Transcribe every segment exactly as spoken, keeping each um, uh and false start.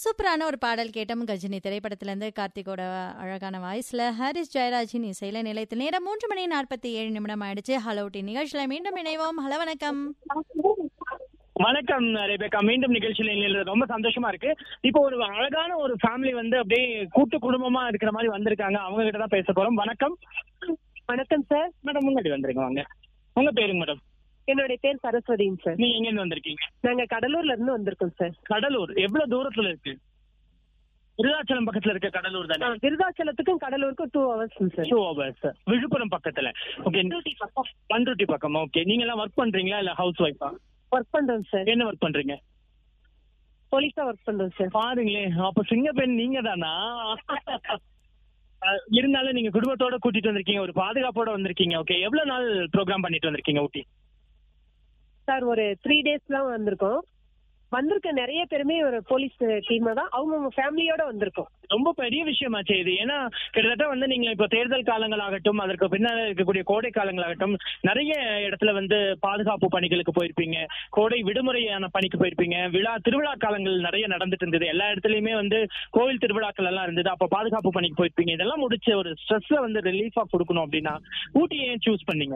சூப்பரான ஒரு பாடல் கேட்டோம். கஜினி திரைப்படத்திலிருந்து கார்த்திகோட அழகான வாய்ஸ்ல ஹாரிஸ் ஜெயராஜின் இசையில நிலையத்தில் நேரம் மூன்று மணி நாற்பத்தி ஏழு நிமிடம் ஆயிடுச்சு. ஹலோ டி நிகழ்ச்சியில மீண்டும் இணைவோம். ஹலோ வணக்கம். வணக்கம் ரெபேக்கா, மீண்டும் நிகழ்ச்சியில இணையறது ரொம்ப சந்தோஷமா இருக்கு. இப்போ ஒரு அழகான ஒரு ஃபேமிலி வந்து அப்படியே கூட்டு குடும்பமா இருக்கிற மாதிரி வந்திருக்காங்க. அவங்க கிட்ட தான் பேச போறோம். வணக்கம். வணக்கம் சார். மேடம் முன்னாடி வந்துருங்க, வாங்க. உங்க பேருங்க மேடம்? என்னுடைய பேர் சரஸ்வதிங்க சார். நீங்க எங்க இருந்து வந்திருக்கீங்க? நாங்க கடலூர்ல இருந்து வந்திருக்கோம் சார். கடலூர் எவ்வளவு தூரத்துல இருக்கு? விருதாச்சலம் பக்கத்துல இருக்க கடலூர் தானே? விருதாச்சலத்துக்கும் கடலூருக்கும் two hours sir. Two hours. Villupuram பக்கத்துல. ஓகே, பண்ருட்டி பக்கம். ஓகே, நீங்க எல்லாம் ஒர்க் பண்றீங்களா இல்ல ஹவுஸ் ஒய்ஃபா? ஒர்க் பண்றோம் சார். என்ன ஒர்க் பண்றீங்க? போலீஸா ஒர்க் பண்றோம் சார். பாருங்களே, அப்ப சிங்க பெண் நீங்க தானா? இருந்தாலும் நீங்க குடும்பத்தோட கூட்டிட்டு வந்திருக்கீங்க, ஒரு பாதுகாப்போட வந்திருக்கீங்க. ஓகே, எவ்வளவு நாள் ப்ரோக்ராம் பண்ணிட்டு வந்திருக்கீங்க ஊட்டி? சார் ஒரு த்ரீ டேஸ் தான் வந்திருக்கோம். வந்திருக்க நிறைய பேருமே ஒரு போலீஸ் டீம் தான், அவங்க ஃபேமிலியோட வந்திருக்கோம். ரொம்ப பெரிய விஷயமாச்சு இது. ஏன்னா கிட்டத்தட்ட வந்து நீங்க இப்போ தேர்தல் காலங்களாகட்டும், அதற்கு பின்னால இருக்கக்கூடிய கோடை காலங்களாகட்டும், நிறைய இடத்துல வந்து பாதுகாப்பு பணிகளுக்கு போயிருப்பீங்க, கோடை விடுமுறையான பணிக்கு போயிருப்பீங்க, விழா திருவிழா காலங்கள் நிறைய நடந்துட்டு இருந்தது, எல்லா இடத்துலயுமே வந்து கோவில் திருவிழாக்கள் எல்லாம் இருந்தது, அப்ப பாதுகாப்பு பணிக்கு போயிருப்பீங்க. இதெல்லாம் முடிச்ச ஒரு ஸ்ட்ரெஸ்ல வந்து ரிலீஃபா கொடுக்கணும் அப்படின்னா ஊட்டியை ஏன் சூஸ் பண்ணீங்க?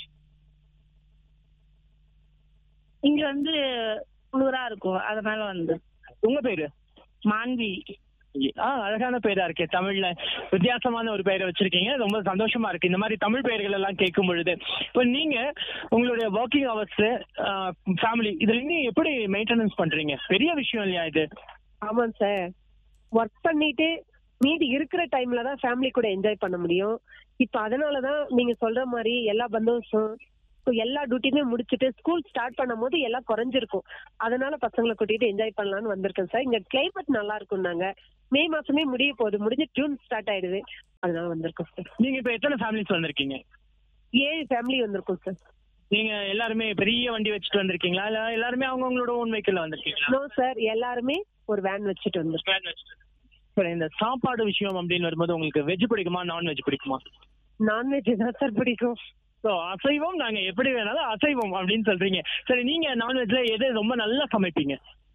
இங்க வந்து குளிரா இருக்கும், அதனால வந்து. உங்க பேரு? மாண்பி. ஆஹ் அழகான பேரா இருக்கே, தமிழ்ல வித்தியாசமான ஒரு பெயரை வச்சிருக்கீங்க. ரொம்ப சந்தோஷமா இருக்கு இந்த மாதிரி தமிழ் பெயர்கள் எல்லாம் கேட்கும் பொழுது. இப்ப நீங்க உங்களுடைய ஒர்க்கிங் ஹவர்ஸ், ஃபேமிலி, இதுல இருந்து எப்படி மெயின்டெனன்ஸ் பண்றீங்க? பெரிய விஷயம் இல்லையா இது? ஆமாம் சார். ஒர்க் பண்ணிட்டு மீதி இருக்கிற டைம்ல தான் ஃபேமிலி கூட என்ஜாய் பண்ண முடியும். இப்ப அதனாலதான் நீங்க சொல்ற மாதிரி எல்லா பந்தோஷம் எல்லா டியூட்டியுமே முடிச்சுட்டு ஸ்கூல் ஸ்டார்ட் பண்ணும் போது எல்லாம் குறைஞ்சிருக்கும். அதனால பசங்களை கூட்டிட்டு என்ஜாய் பண்ணலாம்னு வந்திருக்கேன் சார். இங்க கிளைமேட் நல்லா இருக்கும். நாங்க மே மாசமே முடிய போகுது, முடிஞ்சு ஜூன் ஸ்டார்ட் ஆயிடுது, அதனால வந்திருக்கோம் சார். நீங்க இப்ப எத்தனை ஃபேமிலிஸ் வந்திருக்கீங்க? ஏழு ஃபேமிலி வந்திருக்கோம் சார். நீங்க எல்லாருமே பெரிய வண்டி வச்சுட்டு வந்திருக்கீங்களா இல்ல எல்லாருமே அவங்கவுங்களோட ஓன் வெஹிக்கிள் வந்திருக்கீங்களா? நோ சார், எல்லாருமே ஒரு வேன் வச்சுட்டு வந்திருக்கோம். சரி, இந்த சாப்பாடு விஷயம் அப்படின்னு வரும்போது உங்களுக்கு வெஜ் பிடிக்குமா நான்வெஜ் பிடிக்குமா? நான்வெஜ் தான் சார் பிடிக்கும். அசைவம் நாங்க எப்படி வேணாலும் அசைவம் அப்படின்னு சொல்றீங்க. சரி, நீங்க நான்வெஜ்ல எது ரொம்ப நல்லா சமைப்பீங்க?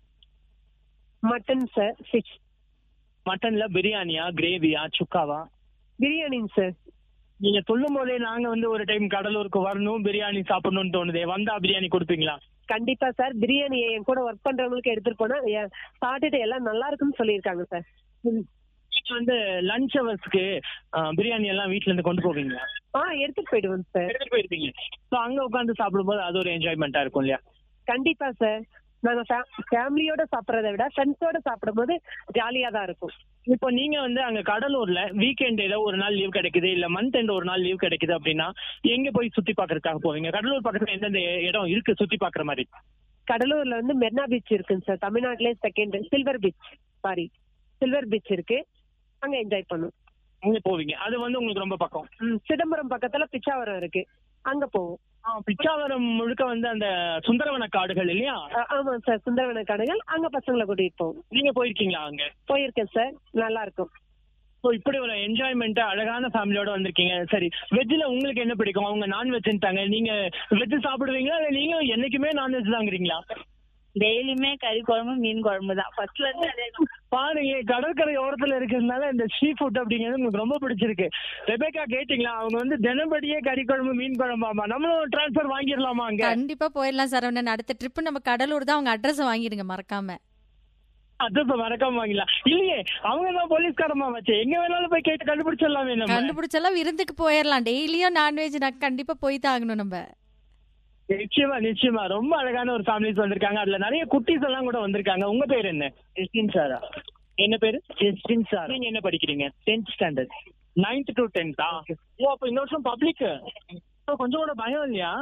Mutton sir. ஃபிஷ். மட்டன்ல பிரியாணியா, கிரேவியா, சுக்காவா? பிரியாணிங்க சார். நீங்க சொல்லும் போதே நாங்க வந்து ஒரு டைம் கடலூருக்கு வரணும், பிரியாணி சாப்பிடணும்னு தோணுதே. வந்தா பிரியாணி கொடுப்பீங்களா? கண்டிப்பா சார். பிரியாணி என் கூட ஒர்க் பண்றவங்களுக்கு எடுத்துட்டு போனா சாப்பிட்டுட்டு எல்லாம் நல்லா இருக்குன்னு சொல்லியிருக்காங்க சார். நீங்க வந்து லஞ்ச் ஹவர்ஸ்க்கு பிரியாணி எல்லாம் வீட்ல இருந்து கொண்டு போவீங்களா? ஆ, எடுத்துட்டு போயிடுவோம் சார். எடுத்துட்டு போயிருப்பீங்க. ஸோ அங்க உட்காந்து சாப்பிடும்போது அது ஒரு என்ஜாய்மெண்டா இருக்கும் இல்லையா? கண்டிப்பா சார். நாங்க ஃபேமிலியோட சாப்பிடறத விட ஃப்ரெண்ட்ஸோட சாப்பிடும் போது ஜாலியா தான் இருக்கும். இப்போ நீங்க வந்து அங்க கடலூர்ல வீக்கெண்ட் ஏதோ ஒரு நாள் லீவ் கிடைக்குது, இல்ல மந்த் எண்ட் ஒரு நாள் லீவ் கிடைக்குது அப்படின்னா எங்க போய் சுத்தி பாக்குறதுக்காக போவீங்க? கடலூர் பக்கத்துல எந்தெந்த இடம் இருக்கு சுத்தி பாக்குற மாதிரி? கடலூர்ல வந்து மெரினா பீச் இருக்குங்க சார். தமிழ்நாட்டிலே second. Silver beach, sorry silver beach இருக்கு, அங்க என்ஜாய் பண்ணுவோம். அங்க போவீங்க, அது வந்து உங்களுக்கு ரொம்ப பக்கம். சிதம்பரம் பக்கத்துல பிச்சாவரம் இருக்கு, அங்க போவோம். பிச்சாவரம் முழுக்க வந்து அந்த சுந்தரவன காடுகள் இல்லையா? ஆமா சார், சுந்தரவன காடுகள். அங்க பசங்களை கூட்டிட்டு போவோம். நீங்க போயிருக்கீங்களா அங்க? போயிருக்கேன் சார், நல்லா இருக்கும். ஸோ இப்படி ஒரு என்ஜாய்மெண்ட் அழகான ஃபேமிலியோட வந்திருக்கீங்க. சரி, வெஜ்ல உங்களுக்கு என்ன பிடிக்கும்? அவங்க நான்வெஜ்ட்டாங்க, நீங்க வெஜ் சாப்பிடுவீங்களா இல்ல நீங்க என்னைக்குமே நான்வெஜ் தாங்கிறீங்களா? டெய்லியுமே கறி குழம்பு மீன் குழம்பு தான் ஃபர்ஸ்ட்ல இருந்து அதே தான். பாருங்க, கடற்கரை ஓரத்துல இருக்கிறதுனால இந்த சீ ஃபுட் அப்படிங்கிறது உங்களுக்கு ரொம்ப பிடிச்சிருக்கு. ரெபேக்கா கேட்டீங்களா? அவங்க வந்து தினப்படியே கறி குழம்பு மீன் குழம்பாமா, நம்மளும் டிரான்ஸ்பர் வாங்கிடலாமா அங்க? கண்டிப்பா போயிடலாம் சரவணன். அடுத்த ட்ரிப் நம்ம கடலூர் தான். அவங்க அட்ரஸ் வாங்கிடுங்க மறக்காம. அட்ரஸ் மறக்காம வாங்கிடலாம். இல்லையே, அவங்க தான் போலீஸ்காரமா வச்சு எங்க வேணாலும் போய் கேட்டு கண்டுபிடிச்சிடலாமே. நம்ம கண்டுபிடிச்செல்லாம் விருந்துக்கு போயிடலாம். டெய்லியும் நான்வெஜ் கண்டிப்பா போய் தான் ஆகணும் நம்ம. நிச்சயமா நிச்சயமா. ரொம்ப அழகான ஒரு ஃபேமிலிஸ் வந்திருக்காங்க. அதுல நிறைய குட்டீஸ் எல்லாம் கூட வந்திருக்காங்க. உங்க பேர் என்ன? ஜஸ்டின் சாரா. என்ன பேரு? Justin sir. நீங்க என்ன படிக்கிறீங்க? Tenth standard. Ninth to டென்த்தா? ஓ, அப்ப இந்த வருஷம் பப்ளிக். கொஞ்சம் கூட பயம் இல்லையா?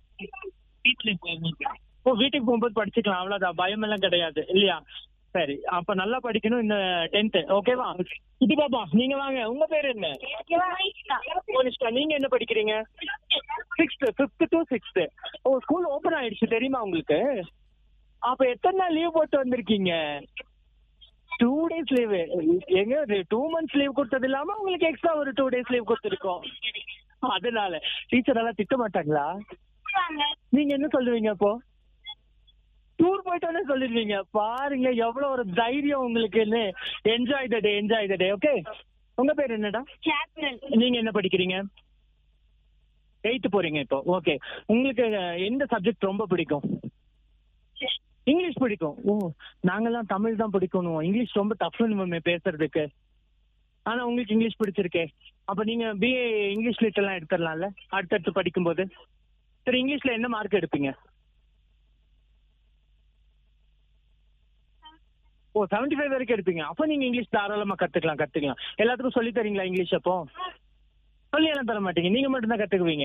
ஓ, வீட்டுக்கு போகும்போது படிச்சுக்கலாம், அவ்வளவுதான், பயம் எல்லாம் கிடையாது இல்லையா? சரி, அப்ப நல்லா படிக்கணும் இந்த டென்த். ஓகேவா? இது பாப்பா, நீங்க வாங்க. உங்க பேர் என்ன? மோனிஷ்கா. நீங்க என்ன படிக்கிறீங்க? Sixth. Fifth to sixth. O, school open ஆயிடுச்சு தெரியுமா உங்களுக்கு? அப்ப எத்தனை நாள் லீவ் போட்டு வந்திருக்கீங்க? Two days leave. எங்க டூ மந்த்ஸ் லீவ் கொடுத்தது இல்லாம உங்களுக்கு எக்ஸ்ட்ரா ஒரு டூ டேஸ் லீவ் கொடுத்துருக்கோம். அதனால டீச்சர் எல்லாம் திட்ட மாட்டாங்களா? நீங்க என்ன சொல்லுவீங்க அப்போ? டூர் போயிட்டோன்னே சொல்லிருவீங்க. பாருங்க எவ்வளவு ஒரு தைரியம் உங்களுக்குன்னு. Enjoy the day, enjoy the day. Okay, உங்க பேர் என்னடா? நீங்க என்ன படிக்கிறீங்க? எயித்து போறீங்க இப்போ. ஓகே, உங்களுக்கு எந்த சப்ஜெக்ட் ரொம்ப பிடிக்கும்? இங்கிலீஷ் பிடிக்கும். ஓ, நாங்கெல்லாம் தமிழ் தான் பிடிக்கணும். இங்கிலீஷ் ரொம்ப டஃப்னு பேசுறதுக்கு. ஆனா உங்களுக்கு இங்கிலீஷ் பிடிச்சிருக்கே. அப்ப நீங்க பிஏ இங்கிலீஷ் லிட்டர் எல்லாம் எடுத்துடலாம்ல அடுத்தடுத்து படிக்கும்போது. சரி, இங்கிலீஷ்ல என்ன மார்க் எடுப்பீங்க? ஓ, செவன்டி ஃபைவ் வரைக்கும் எடுப்பீங்க. அப்ப நீங்க இங்கிலீஷ் தாராளமா கத்துக்கலாம் கத்துக்கலாம் எல்லாத்துக்கும் சொல்லி தரீங்களா இங்கிலீஷ்? அப்போ சொல்லி எல்லாம் தர மாட்டீங்க, நீங்க மட்டும் தான் கத்துக்குவீங்க.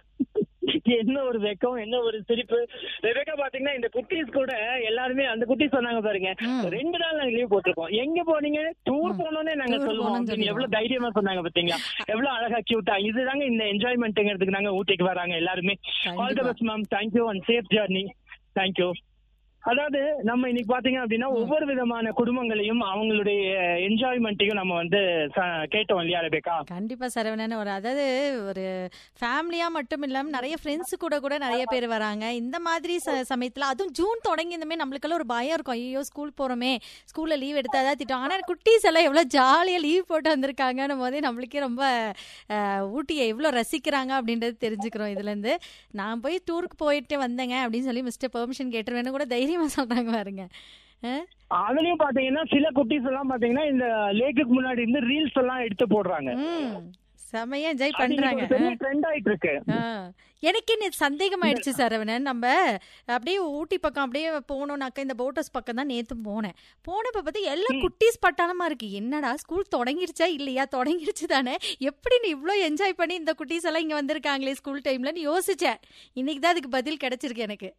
என்ன ஒரு வெக்கம், என்ன ஒரு சிரிப்பு. ரெபேக்கா பாத்தீங்கன்னா இந்த குட்டீஸ் கூட எல்லாருமே அந்த குட்டீஸ் சொன்னாங்க பாருங்க, ரெண்டு நாள் நாங்க லீவ் போட்டிருக்கோம். எங்க போனீங்க? டூர் போனோன்னே நாங்க சொல்லுவோம் அப்படின்னு எவ்வளவு தைரியமா சொன்னாங்க பாத்தீங்களா? எவ்வளவு அழகா கியூட்டா. இதுதாங்க இந்த என்ஜாய்மெண்ட்ங்கிறதுக்கு நாங்க ஊட்டிக்கு வராங்க எல்லாருமே. All the best ma'am. Thank you and safe journey. Thank you. அதாவது நம்ம இன்னைக்கு பாத்தீங்க அப்படின்னா ஒவ்வொரு விதமான குடும்பங்களையும் அவங்களுடைய என்ஜாய்மெண்ட்டையும் நம்ம வந்து கேட்டோம் இல்லையா ரெபேக்கா? கண்டிப்பா சரவணன். ஒரு அதாவது ஒரு ஃபேமிலியா மட்டும் இல்லாம நிறைய ஃப்ரெண்ட்ஸ் கூட கூட நிறைய பேர் வராங்க. இந்த மாதிரி சமயத்துல அதுவும் ஜூன் தொடங்கி இந்த மாதிரி நம்மளுக்கெல்லாம் ஒரு பயம் இருக்கும். ஐயோ ஸ்கூல் போறோமே, ஸ்கூல்ல லீவ் எடுத்தாதான் திட்டம். ஆனா குட்டீஸ் எல்லாம் எவ்வளவு ஜாலியா லீவ் போட்டு வந்திருக்காங்கன்னு போதே நம்மளுக்கே ரொம்ப ஊட்டியை எவ்வளவு ரசிக்கிறாங்க அப்படின்றது தெரிஞ்சுக்கிறோம் இதுல இருந்து. நான் போய் டூருக்கு போயிட்டு வந்தேங்க அப்படின்னு சொல்லி மிஸ்டர் பெர்மிஷன் கேட்டுருவேன்னு கூட தைரியமா சொல்றாங்க பாருங்க. அதுலயும் பாத்தீங்கன்னா சில குட்டீஸ் எல்லாம் பாத்தீங்கன்னா இந்த லேக்குக்கு முன்னாடி இருந்து ரீல்ஸ் எல்லாம் எடுத்து போடுறாங்க. செமையா என்ஜாய் பண்றாங்க. ட்ரெண்ட் ஆயிட்டு இருக்கு. எனக்கு என்ன சந்தேகம் ஆயிடுச்சு சரவணன், நம்ம அப்படியே ஊட்டி பக்கம் அப்படியே போனோம்னாக்கா இந்த போட்டஸ் பக்கம் தான் நேத்தும் போனேன். போனப்ப பார்த்து எல்லாம் குட்டீஸ் பட்டாளமா இருக்கு. என்னடா ஸ்கூல் தொடங்கிருச்சா இல்லையா? தொடங்கிருச்சு தானே. எப்படி நீ இவ்வளோ என்ஜாய் பண்ணி இந்த குட்டீஸ் எல்லாம் இங்க வந்திருக்காங்களே ஸ்கூல் டைம்லன்னு யோசிச்சேன். இன்னைக்கு தான் அதுக்கு பதில் கிடைச்சிருக்கு எனக்கு.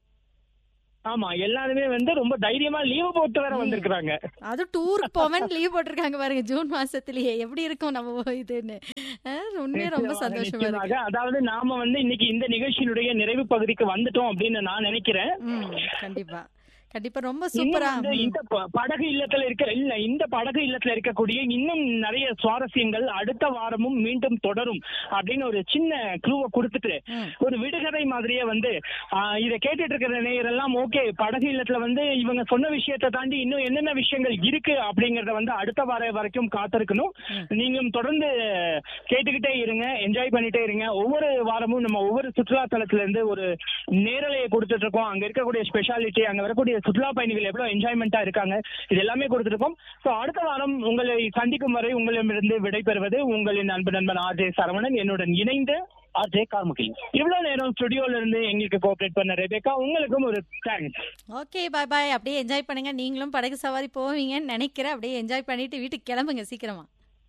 ஆமா, எல்லாருமே வந்து ரொம்ப தைரியமா லீவ் போட்டு வேற வந்திருக்காங்க. அது டூருக்கு போவேன் லீவ் போட்டிருக்காங்க பாருங்க ஜூன் மாசத்துலயே. எப்படி இருக்கும் நம்ம இதுன்னு. உண்மையே ரொம்ப சந்தோஷமா இருக்கு. அதாவது நாம வந்து இன்னைக்கு இந்த நிகழ்ச்சியினுடைய நிறைவு பகுதிக்கு வந்துட்டோம் அப்படின்னு நான் நினைக்கிறேன். கண்டிப்பா கண்டிப்பா ரொம்ப சூப்பரா. இந்த படகு இல்லத்துல இருக்க இல்ல இந்த படகு இல்லத்துல இருக்கக்கூடிய இன்னும் நிறைய சுவாரஸ்யங்கள் அடுத்த வாரமும் மீண்டும் தொடரும் அப்படின்னு ஒரு சின்ன க்ளூவை கொடுத்துட்டு ஒரு விடுகதை மாதிரியே வந்து இதை கேட்டுட்டு இருக்கிற நேயரெல்லாம் ஓகே, படகு இல்லத்துல வந்து இவங்க சொன்ன விஷயத்தை தாண்டி இன்னும் என்னென்ன விஷயங்கள் இருக்கு அப்படிங்கறத வந்து அடுத்த வாரம் வரைக்கும் காத்திருக்கணும். நீங்களும் தொடர்ந்து கேட்டுக்கிட்டே இருங்க, என்ஜாய் பண்ணிட்டே இருங்க. ஒவ்வொரு வாரமும் நம்ம ஒவ்வொரு சுற்றுலா தலத்துல இருந்து ஒரு நேரலையை கொடுத்துட்டு இருக்கோம். அங்க இருக்கக்கூடிய ஸ்பெஷாலிட்டி, அங்க வரக்கூடிய சுற்றுலா பயணிகள் எவ்வளவு என்ஜாய்மெண்டா இருக்காங்க, இது எல்லாமே கொடுத்துருக்கோம். சோ அடுத்த வாரம் உங்களை சந்திக்கும் வரை உங்களிடமிருந்து விடைபெறுவது உங்களின் அன்பு நண்பன் ஆர்ஜே சரவணன், என்னுடன் இணைந்து ஆர்ஜே கார்முகில். இவ்வளவு நேரம் ஸ்டுடியோல இருந்து எங்களுக்கு கோஆபரேட் பண்ண ரெபேக்கா, உங்களுக்கும் ஒரு தேங்க்ஸ். Okay, by by. அப்படியே என்ஜாய் பண்ணுங்க. நீங்களும் படகு சவாரி போவீங்கன்னு நினைக்கிறேன். அப்படியே என்ஜாய் பண்ணிட்டு வீட்டுக்கு கிளம்புங்க சீக்கிரமா.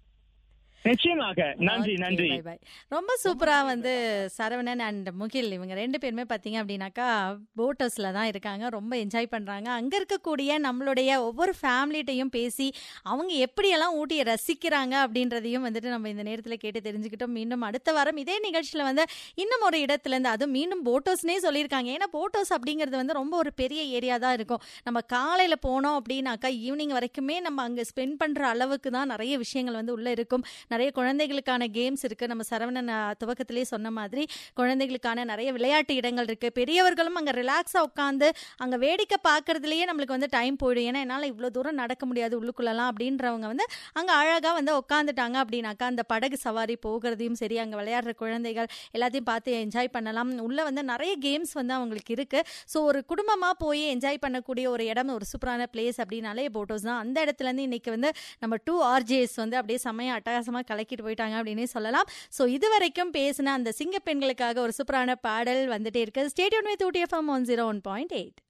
நிச்சயமாக. நன்றி நன்றி. ரொம்ப சூப்பரா வந்து சரவணன் அண்ட் முகில் இவங்க ரெண்டு பேருமே பாத்தீங்க அப்படின்னாக்கா போட் ஹவுஸ்ல தான் இருக்காங்க. ரொம்ப என்ஜாய் பண்றாங்க. அங்க இருக்கக்கூடிய நம்மளுடைய ஒவ்வொரு ஃபேமிலிட்டையும் பேசி அவங்க எப்படியெல்லாம் ஊட்டியை ரசிக்கிறாங்க அப்படின்றதையும் வந்துட்டு நம்ம இந்த நேரத்துல கேட்டு தெரிஞ்சுக்கிட்டோம். மீண்டும் அடுத்த வாரம் இதே நிகழ்ச்சியில வந்து இன்னும் ஒரு இடத்துல இருந்து, அதுவும் மீண்டும் போட் ஹவுஸ்னே சொல்லியிருக்காங்க. ஏன்னா போட் ஹவுஸ் அப்படிங்கிறது வந்து ரொம்ப ஒரு பெரிய ஏரியா தான் இருக்கும். நம்ம காலையில போனோம் அப்படின்னாக்கா ஈவினிங் வரைக்குமே நம்ம அங்க ஸ்பெண்ட் பண்ற அளவுக்கு தான் நிறைய விஷயங்கள் வந்து உள்ள இருக்கும். நிறைய குழந்தைகளுக்கான கேம்ஸ் இருக்கு. நம்ம சரவணன் துவக்கத்திலே சொன்ன மாதிரி குழந்தைகளுக்கான நிறைய விளையாட்டு இடங்கள் இருக்கு. பெரியவர்களும் அங்க ரிலாக்ஸா உட்காந்து அங்க வேடிக்கை பார்க்கறதுலயே நம்மளுக்கு வந்து டைம் போயிடும். ஏன்னா என்னால இவ்வளவு தூரம் நடக்க முடியாது உள்ளுக்குள்ளலாம் அப்படின்றவங்க வந்து அங்க அழகா வந்து உட்காந்துட்டாங்க அப்படின்னாக்கா அந்த படகு சவாரி போகிறதையும் சரி, அங்க விளையாடுற குழந்தைகள் எல்லாத்தையும் பார்த்து என்ஜாய் பண்ணலாம். உள்ள வந்து நிறைய கேம்ஸ் வந்து அவங்களுக்கு இருக்கு. ஸோ ஒரு குடும்பமா போய் என்ஜாய் பண்ணக்கூடிய ஒரு இடம், ஒரு சூப்பரான பிளேஸ் அப்படின்னாலே போட் ஹவுஸ் தான். அந்த இடத்துல இருந்து இன்னைக்கு வந்து நம்ம டூ ஆர்ஜேஸ் வந்து அப்படியே செமையா அட்டகாசமா கலக்கிட்டு போயிட்டாங்க அப்படின்னு சொல்லலாம். சோ இது வரைக்கும் பேசின அந்த சிங்க பெண்களுக்காக ஒரு சூப்பரான பாடல் வந்துட்டே இருக்கு. Stay tune with Ooty FM one zero one point eight.